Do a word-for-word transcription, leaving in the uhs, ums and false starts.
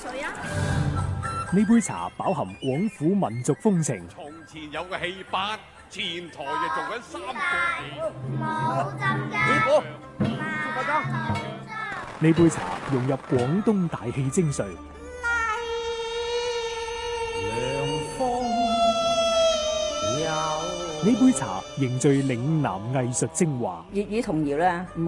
水啊！ 呢杯茶飽含廣府民族風情。 從前有個戲班，前台就做緊三個戲。 冇浸㗎。 師傅， 呢杯茶融入廣東大戲精髓。呢杯茶凝聚嶺南藝術精華。 粵語童謠啦。